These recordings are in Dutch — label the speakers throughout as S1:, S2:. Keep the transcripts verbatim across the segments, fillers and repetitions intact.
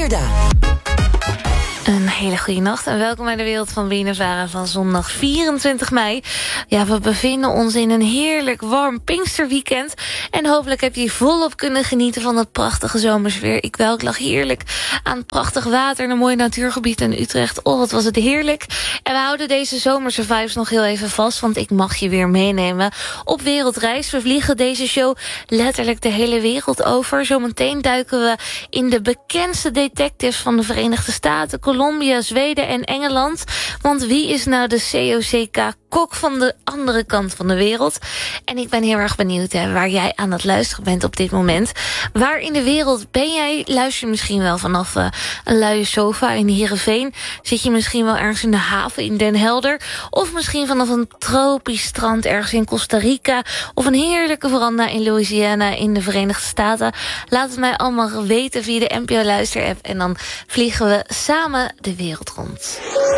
S1: Wierda.
S2: Een hele goede nacht en welkom bij de wereld van B N N Vara van zondag vierentwintig mei. Ja, we bevinden ons in een heerlijk warm Pinksterweekend. En hopelijk heb je volop kunnen genieten van het prachtige zomersfeer. Ik wel, ik lag heerlijk aan het prachtig water en een mooi natuurgebied in Utrecht. Oh, wat was het heerlijk. En we houden deze zomerse vibes nog heel even vast, want ik mag je weer meenemen op wereldreis. We vliegen deze show letterlijk de hele wereld over. Zometeen duiken we in de bekendste detectives van de Verenigde Staten, Colombia, Zweden en Engeland. Want wie is nou de C O C K-kok van de andere kant van de wereld? En ik ben heel erg benieuwd hè, waar jij aan het luisteren bent op dit moment. Waar in de wereld ben jij? Luister je misschien wel vanaf uh, een luie sofa in Heerenveen? Zit je misschien wel ergens in de haven in Den Helder? Of misschien vanaf een tropisch strand ergens in Costa Rica? Of een heerlijke veranda in Louisiana in de Verenigde Staten? Laat het mij allemaal weten via de N P O Luister-app. En dan vliegen we samen de wereld rond.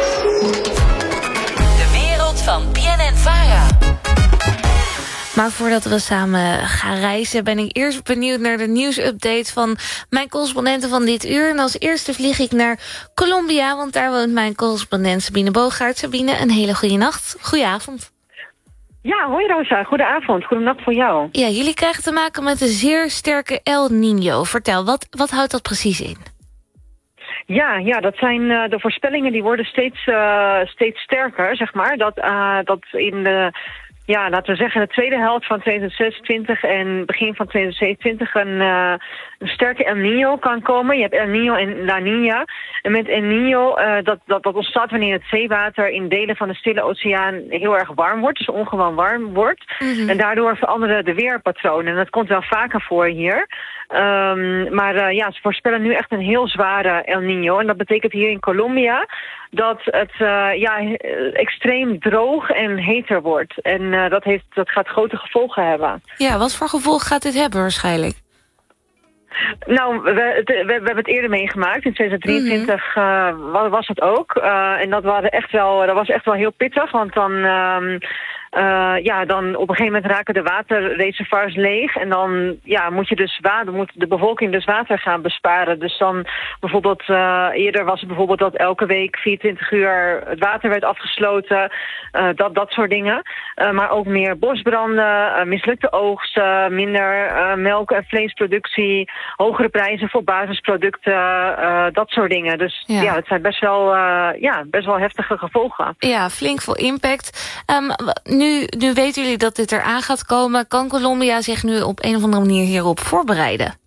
S1: De wereld van B N N Vara.
S2: Maar voordat we samen gaan reizen ben ik eerst benieuwd naar de nieuwsupdate van mijn correspondenten van dit uur. En als eerste vlieg ik naar Colombia, want daar woont mijn correspondent Sabine Boogaard. Sabine, een hele goede nacht. Goedenavond.
S3: Ja, hoi Rosa. Goedenavond. Goedenacht voor jou.
S2: Ja, jullie krijgen te maken met een zeer sterke El Niño. Vertel, wat, wat houdt dat precies in?
S3: Ja, ja, dat zijn uh, de voorspellingen die worden steeds, uh, steeds sterker, zeg maar. Dat, uh, dat in de, ja, laten we zeggen, de tweede helft van twintig zesentwintig en begin van twintig zevenentwintig een, uh, een sterke El Niño kan komen. Je hebt El Niño en La Niña. En met El Niño, uh, dat, dat, dat ontstaat wanneer het zeewater in delen van de Stille Oceaan heel erg warm wordt. Dus ongewoon warm wordt. Mm-hmm. En daardoor veranderen de weerpatronen. En dat komt wel vaker voor hier. Um, maar uh, ja, ze voorspellen nu echt een heel zware El Niño. En dat betekent hier in Colombia dat het uh, ja, extreem droog en heter wordt. En uh, dat, heeft, dat gaat grote gevolgen hebben.
S2: Ja, wat voor gevolgen gaat dit hebben waarschijnlijk?
S3: Nou, we, het, we, we hebben het eerder meegemaakt. In twintig drieëntwintig mm-hmm. uh, was het ook. Uh, en dat, waren echt wel, dat was echt wel heel pittig. Want dan, um, uh, ja, dan op een gegeven moment raken de waterreservoirs leeg. En dan ja, moet, je dus water, moet de bevolking dus water gaan besparen. Dus dan bijvoorbeeld, uh, eerder was het bijvoorbeeld dat elke week vierentwintig uur het water werd afgesloten. Uh, dat, dat soort dingen. Uh, maar ook meer bosbranden, uh, mislukte oogsten, minder uh, melk- en vleesproductie, hogere prijzen voor basisproducten, uh, dat soort dingen. Dus ja, ja het zijn best wel, uh, ja, best wel heftige gevolgen.
S2: Ja, flink veel impact. Um, nu, nu weten jullie dat dit eraan gaat komen. Kan Colombia zich nu op een of andere manier hierop voorbereiden?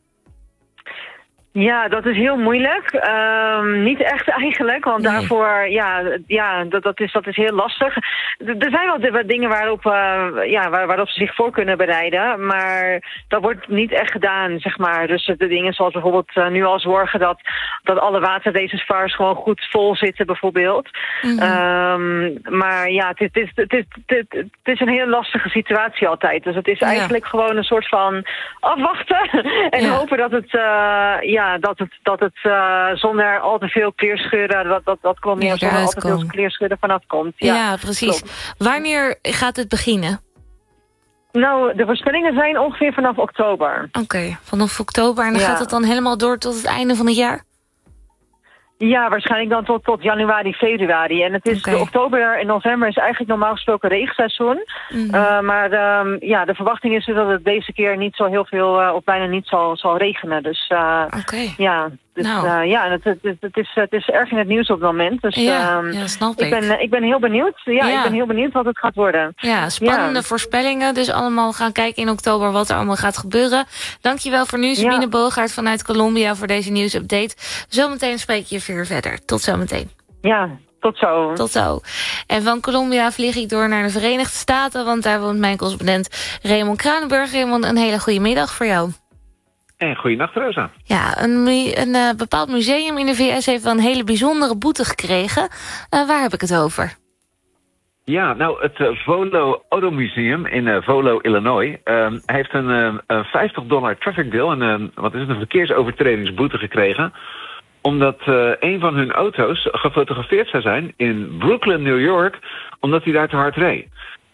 S3: Ja, dat is heel moeilijk. Um, niet echt eigenlijk, want nee. daarvoor, ja, ja dat, dat, is, dat is heel lastig. Er zijn wel wat dingen waarop, uh, ja, waar, waarop ze zich voor kunnen bereiden, maar dat wordt niet echt gedaan, zeg maar. Dus de dingen zoals bijvoorbeeld uh, nu al zorgen dat, dat alle waterreservoirs gewoon goed vol zitten, bijvoorbeeld. Mm-hmm. Um, maar ja, het is, het, is, het, is, het is een heel lastige situatie altijd. Dus het is ja. eigenlijk gewoon een soort van afwachten en ja. hopen dat het, uh, ja, dat het, dat het uh, zonder al te veel kleerscheuren, dat, dat, dat komt niet, zonder al te veel kleerscheuren vanaf komt. Ja,
S2: ja precies. Klopt. Wanneer gaat het beginnen?
S3: Nou, de voorspellingen zijn ongeveer vanaf oktober.
S2: Oké, okay, vanaf oktober. En dan ja. gaat het dan helemaal door tot het einde van het jaar?
S3: Ja, waarschijnlijk dan tot, tot januari, februari. En het is okay. de oktober en november is eigenlijk normaal gesproken regenseizoen. Mm-hmm. Uh, maar um, ja, de verwachting is dat het deze keer niet zo heel veel, uh, of bijna niet zal, zal regenen. Dus uh,
S2: okay.
S3: ja, dus, nou. uh, ja het, het, het, het, is, het is erg in het nieuws op het moment. Dus
S2: ja,
S3: um,
S2: ja, snap ik.
S3: Ik ben, ik ben heel benieuwd. Ja, ja, ik ben heel benieuwd wat het gaat worden.
S2: Ja, spannende ja. voorspellingen. Dus allemaal gaan kijken in oktober wat er allemaal gaat gebeuren. Dankjewel voor nu, Sabine ja. Boogaard vanuit Colombia voor deze nieuwsupdate. Zometeen spreek je weer verder. Tot zometeen.
S3: Ja, tot zo.
S2: Tot zo. En van Colombia vlieg ik door naar de Verenigde Staten, want daar woont mijn correspondent Raymond Kranenburg. Raymond, een hele goede middag voor jou.
S4: En goeienacht, Rosa.
S2: Ja, een, een uh, bepaald museum in de V S heeft wel een hele bijzondere boete gekregen. Uh, waar heb ik het over?
S4: Ja, nou, het uh, Volo Auto Museum in uh, Volo, Illinois, uh, heeft een, uh, een vijftig dollar traffic bill, en uh, wat is het, een verkeersovertredingsboete gekregen, omdat uh, een van hun auto's gefotografeerd zou zijn in Brooklyn, New York, omdat hij daar te hard reed.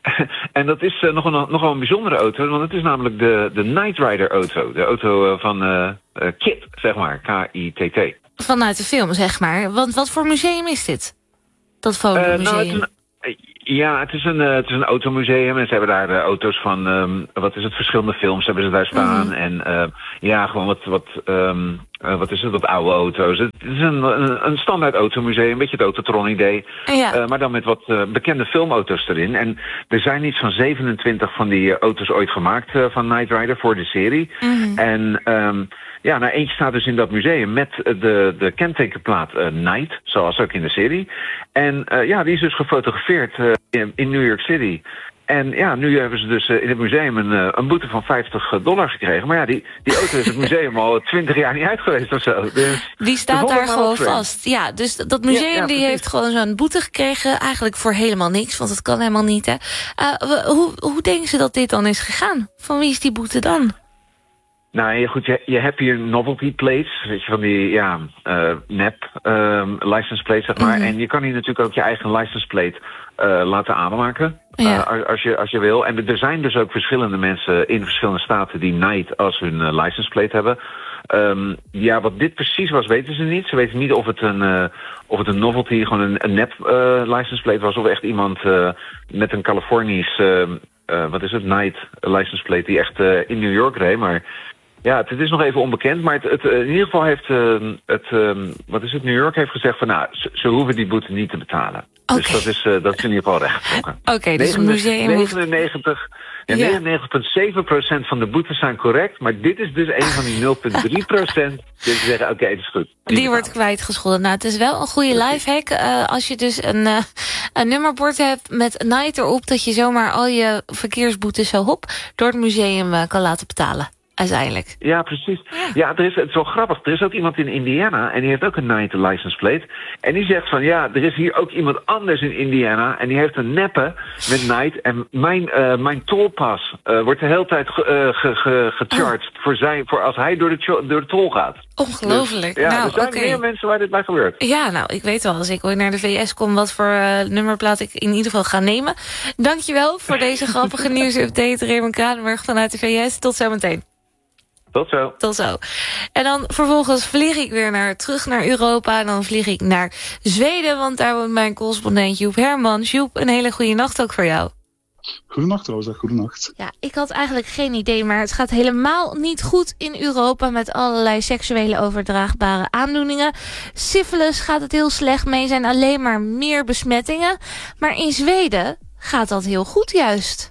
S4: En dat is uh, nog, een, nog wel een bijzondere auto, want het is namelijk de, de Knight Rider auto. De auto uh, van uh, uh, KITT, zeg maar, K I T T.
S2: Vanuit de film, zeg maar. Want wat voor museum is dit? Dat fotomuseum. Uh, nou,
S4: het Ja, het is een, uh, het is een automuseum en ze hebben daar de auto's van, um, wat is het, verschillende films hebben ze daar staan. Mm-hmm. En uh, ja, gewoon wat, wat, um, uh, wat is het, wat oude auto's. Het is een, een, een standaard automuseum, een beetje het Autotron-idee. Ja. Uh, maar dan met wat uh, bekende filmauto's erin. En er zijn iets van zevenentwintig van die uh, auto's ooit gemaakt uh, van Knight Rider voor de serie. Mm-hmm. En um, ja, nou eentje staat dus in dat museum met de, de kentekenplaat uh, Knight, zoals ook in de serie. En uh, ja, die is dus gefotografeerd uh, in, in New York City. En ja, nu hebben ze dus uh, in het museum een, uh, een boete van vijftig dollar gekregen. Maar ja, die, die auto is het museum al twintig jaar niet uit geweest of zo. Dus
S2: die staat daar gewoon vast. Ja, dus dat museum ja, ja, die heeft gewoon zo'n boete gekregen. Eigenlijk voor helemaal niks, want het kan helemaal niet. Hè. Uh, hoe, hoe denken ze dat dit dan is gegaan? Van wie is die boete dan?
S4: Nou goed, je, je hebt hier novelty plates, weet je, van die ja, uh, nep um, license plates, zeg maar. Mm-hmm. En je kan hier natuurlijk ook je eigen license plate uh, laten aanmaken, ja. uh, als, je, als je wil. En er zijn dus ook verschillende mensen in verschillende staten die Knight als hun uh, license plate hebben. Um, ja, wat dit precies was, weten ze niet. Ze weten niet of het een, uh, of het een novelty, gewoon een, een nep uh, license plate was, of echt iemand uh, met een Californisch, uh, uh, wat is het, Knight license plate, die echt uh, in New York reed, maar ja, het, het is nog even onbekend, maar het, het, in ieder geval heeft uh, het, uh, wat is het, New York heeft gezegd van nou, ze, ze hoeven die boete niet te betalen. Okay. Dus dat is, uh, dat is in ieder geval rechtgetrokken.
S2: Oké, okay, dus een museum
S4: negenennegentig, ja, ja. negenennegentig komma zeven procent van de boetes zijn correct, maar dit is dus een van die nul komma drie procent die zeggen, oké, okay, het is goed.
S2: Die, die wordt kwijtgescholden. Nou, het is wel een goede lifehack uh, als je dus een, uh, een nummerbord hebt met Knight erop, dat je zomaar al je verkeersboetes zo hop door het museum uh, kan laten betalen. Uiteindelijk.
S4: Ja, precies. Ja, er is, het is wel grappig. Er is ook iemand in Indiana en die heeft ook een Knight license plate. En die zegt van ja, er is hier ook iemand anders in Indiana en die heeft een neppe met Knight. En mijn, uh, mijn tolpas uh, wordt de hele tijd ge, uh, ge, ge, gecharged oh. voor, zijn, voor als hij door de, door de tol gaat.
S2: Ongelooflijk.
S4: Dus, ja,
S2: nou,
S4: er zijn
S2: okay.
S4: meer mensen waar dit bij gebeurt.
S2: Ja, nou, ik weet wel, als ik ooit naar de V S kom, wat voor uh, nummerplaat ik in ieder geval ga nemen. Dankjewel voor deze grappige nieuwsupdate, Raymond Kranenburg vanuit de V S. Tot zometeen.
S4: Tot zo.
S2: Tot zo. En dan vervolgens vlieg ik weer naar, terug naar Europa. En dan vlieg ik naar Zweden, want daar woont mijn correspondent Joep Hermans. Joep, een hele goede nacht ook voor jou.
S5: Goedenacht, Rosa. Goedenacht.
S2: Ja, ik had eigenlijk geen idee, maar het gaat helemaal niet goed in Europa met allerlei seksuele overdraagbare aandoeningen. Syphilis gaat het heel slecht mee, zijn alleen maar meer besmettingen. Maar in Zweden gaat dat heel goed juist.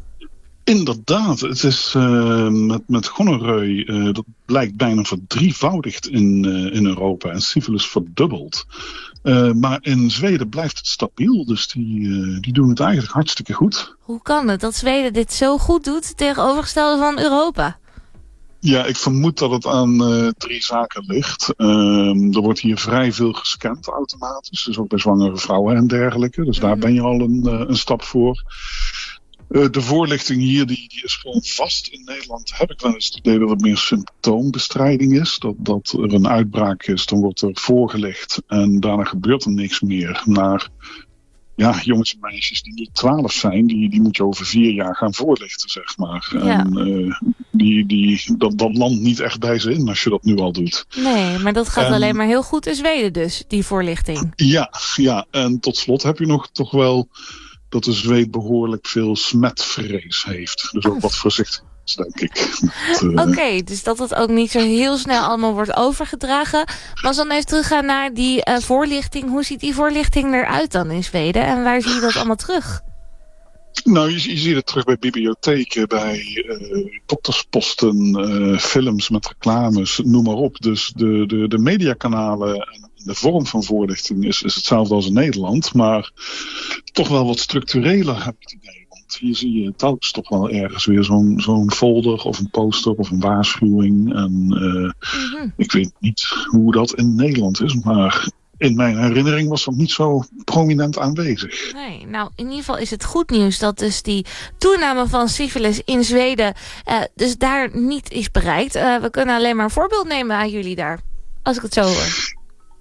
S5: Inderdaad, het is uh, met, met gonorreu, uh, dat blijkt bijna verdrievoudigd in, uh, in Europa en syphilis verdubbeld. Uh, maar in Zweden blijft het stabiel, dus die, uh, die doen het eigenlijk hartstikke goed.
S2: Hoe kan het dat Zweden dit zo goed doet tegenovergestelde van Europa?
S5: Ja, ik vermoed dat het aan uh, drie zaken ligt. Uh, er wordt hier vrij veel gescand automatisch, dus ook bij zwangere vrouwen en dergelijke. Dus mm. daar ben je al een, uh, een stap voor. Uh, de voorlichting hier die, die is gewoon vast. In Nederland heb ik wel eens het idee dat het meer symptoombestrijding is. Dat, dat er een uitbraak is, dan wordt er voorgelicht en daarna gebeurt er niks meer. Maar ja, jongens en meisjes die niet twaalf zijn, die, die moet je over vier jaar gaan voorlichten, zeg maar. Ja. En uh, die, die, dat, dat landt niet echt bij ze in als je dat nu al doet.
S2: Nee, maar dat gaat en, alleen maar heel goed in Zweden dus, die voorlichting. Ja, ja,
S5: en tot slot heb je nog toch wel dat de Zweed behoorlijk veel smetvrees heeft. Dus ook wat voorzichtig is, denk ik. Uh...
S2: Oké, okay, dus dat het ook niet zo heel snel allemaal wordt overgedragen. Maar als we dan even teruggaan naar die uh, voorlichting. Hoe ziet die voorlichting eruit dan in Zweden? En waar zie je dat allemaal terug?
S5: Nou, je, je ziet het terug bij bibliotheken, bij uh, doktersposten, uh, films met reclames, noem maar op. Dus de, de, de mediakanalen en de vorm van voorlichting is, is hetzelfde als in Nederland, maar toch wel wat structureler, heb ik het idee. Want hier zie je telkens toch wel ergens weer zo'n, zo'n folder of een poster of een waarschuwing. En uh, mm-hmm. ik weet niet hoe dat in Nederland is, maar in mijn herinnering was dat niet zo prominent aanwezig.
S2: Nee, nou in ieder geval is het goed nieuws dat dus die toename van syphilis in Zweden uh, dus daar niet is bereikt. Uh, we kunnen alleen maar een voorbeeld nemen aan jullie daar, als ik het zo hoor.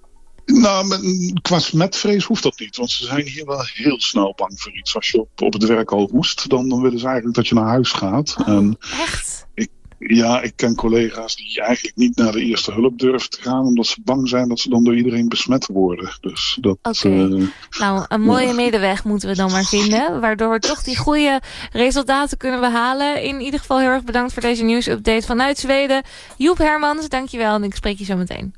S5: Nou, met, qua smetvrees hoeft dat niet. Want ze zijn hier wel heel snel bang voor iets. Als je op, op het werk al hoest, dan, dan willen ze eigenlijk dat je naar huis gaat.
S2: Oh,
S5: en
S2: echt?
S5: Ik, ja, ik ken collega's die eigenlijk niet naar de eerste hulp durven te gaan, omdat ze bang zijn dat ze dan door iedereen besmet worden. Dus dat.
S2: Oké.
S5: Uh,
S2: nou, een mooie
S5: ja.
S2: middenweg moeten we dan maar vinden. Waardoor we toch die goede resultaten kunnen behalen. In ieder geval heel erg bedankt voor deze nieuwsupdate vanuit Zweden. Joep Hermans, dankjewel en ik spreek je zo meteen.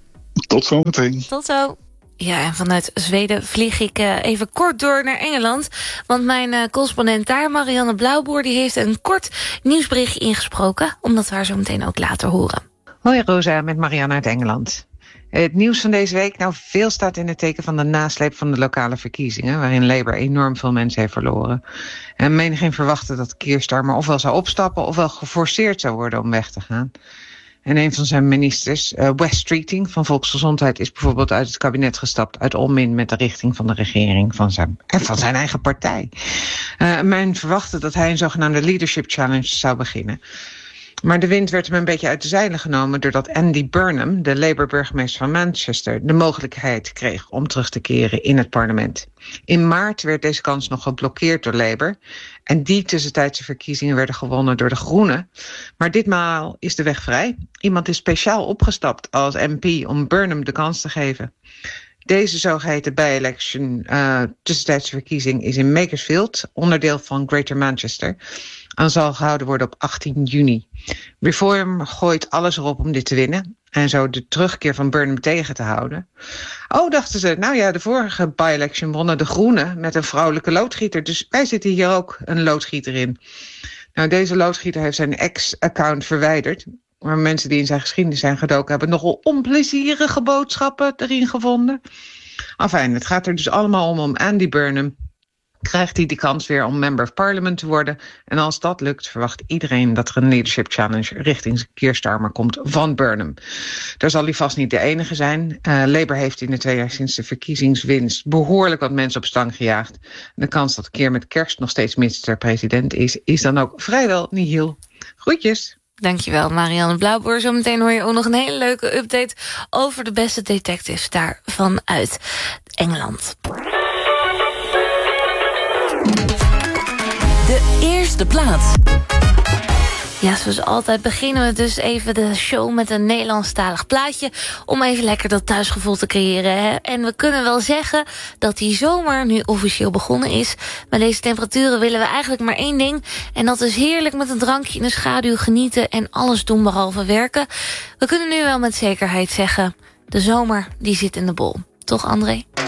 S5: Tot zo meteen.
S2: Tot zo. Ja, en vanuit Zweden vlieg ik uh, even kort door naar Engeland. Want mijn uh, correspondent daar, Marianne Blauwboer, die heeft een kort nieuwsberichtje ingesproken. Omdat we haar zo meteen ook later horen.
S6: Hoi Rosa, met Marianne uit Engeland. Het nieuws van deze week, nou veel staat in het teken van de nasleep van de lokale verkiezingen, waarin Labour enorm veel mensen heeft verloren. En menigeen verwachtte dat Keir Starmer ofwel zou opstappen ofwel geforceerd zou worden om weg te gaan. En een van zijn ministers, uh, Wes Streeting van Volksgezondheid, is bijvoorbeeld uit het kabinet gestapt uit onmin met de richting van de regering van zijn, en van zijn eigen partij. Uh, men verwachtte dat hij een zogenaamde Leadership Challenge zou beginnen. Maar de wind werd hem een beetje uit de zeilen genomen doordat Andy Burnham, de Labour-burgemeester van Manchester, de mogelijkheid kreeg om terug te keren in het parlement. In maart werd deze kans nog geblokkeerd door Labour. En die tussentijdse verkiezingen werden gewonnen door de Groenen. Maar ditmaal is de weg vrij. Iemand is speciaal opgestapt als M P om Burnham de kans te geven. Deze zogeheten by-election uh, tussentijdse verkiezing is in Makersfield, onderdeel van Greater Manchester, en zal gehouden worden op achttien juni. Reform gooit alles erop om dit te winnen en zo de terugkeer van Burnham tegen te houden. Oh, dachten ze, nou ja, de vorige by-election wonnen de Groenen met een vrouwelijke loodgieter, dus wij zitten hier ook een loodgieter in. Nou, deze loodgieter heeft zijn ex-account verwijderd, maar mensen die in zijn geschiedenis zijn gedoken hebben nogal onplezierige boodschappen erin gevonden. Enfin, het gaat er dus allemaal om om Andy Burnham. Krijgt hij de kans weer om Member of Parliament te worden. En als dat lukt, verwacht iedereen dat er een Leadership Challenge richting Keir Starmer komt van Burnham. Daar zal hij vast niet de enige zijn. Uh, Labour heeft in de twee jaar sinds de verkiezingswinst behoorlijk wat mensen op stang gejaagd. De kans dat Keir met kerst nog steeds minister-president is, is dan ook vrijwel nihil. Groetjes!
S2: Dankjewel, Marianne Blauwboer. Zometeen hoor je ook nog een hele leuke update over de beste detectives daar vanuit Engeland.
S1: De eerste plaats.
S2: Ja, zoals altijd beginnen we dus even de show met een Nederlandstalig plaatje, om even lekker dat thuisgevoel te creëren. Hè? En we kunnen wel zeggen dat die zomer nu officieel begonnen is. Met deze temperaturen willen we eigenlijk maar één ding. En dat is heerlijk met een drankje in de schaduw genieten en alles doen behalve werken. We kunnen nu wel met zekerheid zeggen, de zomer die zit in de bol. Toch, André?